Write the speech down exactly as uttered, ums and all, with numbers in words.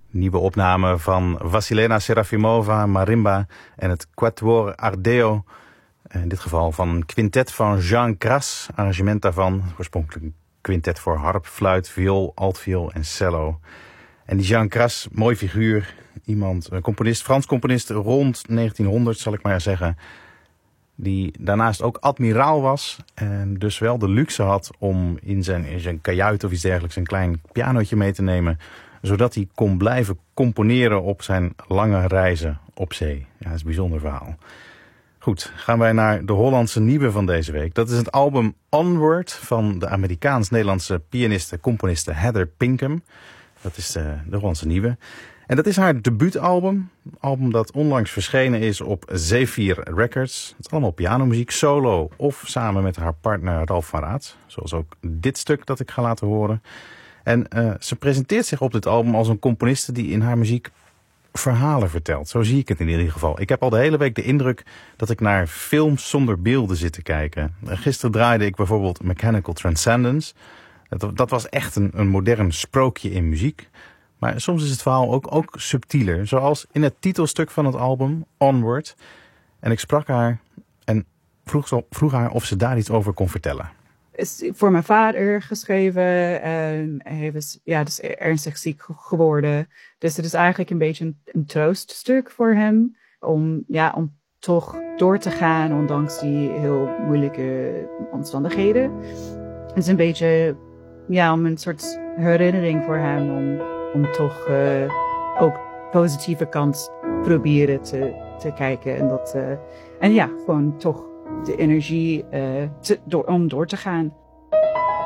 Nieuwe opname van Vassilena Serafimova, marimba en het Quatuor Ardeo. In dit geval van een quintet van Jean Cras, arrangement daarvan. Oorspronkelijk een quintet voor harp, fluit, viool, altviool en cello. En die Jean Cras, mooi figuur, iemand, een componist, Frans componist rond negentienhonderd zal ik maar zeggen. Die daarnaast ook admiraal was en dus wel de luxe had om in zijn, in zijn kajuit of iets dergelijks een klein pianootje mee te nemen, zodat hij kon blijven componeren op zijn lange reizen op zee. Ja, dat is een bijzonder verhaal. Goed, gaan wij naar de Hollandse nieuwe van deze week. Dat is het album Onward van de Amerikaans-Nederlandse pianiste, componiste Heather Pinkham. Dat is de, de Hollandse nieuwe. En dat is haar debuutalbum. Een album dat onlangs verschenen is op Zephyr Records. Het is allemaal pianomuziek, solo of samen met haar partner Ralf van Raat. Zoals ook dit stuk dat ik ga laten horen. En uh, ze presenteert zich op dit album als een componiste die in haar muziek verhalen vertelt. Zo zie ik het in ieder geval. Ik heb al de hele week de indruk dat ik naar films zonder beelden zit te kijken. Gisteren draaide ik bijvoorbeeld Mechanical Transcendence. Dat, dat was echt een, een modern sprookje in muziek. Maar soms is het verhaal ook, ook subtieler. Zoals in het titelstuk van het album, Onward. En ik sprak haar en vroeg, vroeg haar of ze daar iets over kon vertellen. Is voor mijn vader geschreven. En hij was ja, dus ernstig ziek geworden. Dus het is eigenlijk een beetje een, een trooststuk voor hem. Om, ja, om toch door te gaan, ondanks die heel moeilijke omstandigheden. Het is een beetje ja, om een soort herinnering voor hem. Om, om toch uh, ook positieve kant proberen te, te kijken. En, dat, uh, en ja, gewoon toch de energie uh, te, door, om door te gaan.